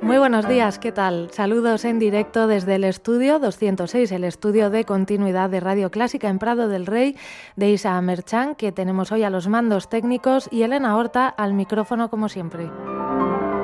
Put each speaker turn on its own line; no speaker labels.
Muy buenos días, ¿qué tal? Saludos en directo desde el estudio 206, el estudio de continuidad de Radio Clásica en Prado del Rey, de Isa Merchan, que tenemos hoy a los mandos técnicos, y Elena Horta al micrófono como siempre.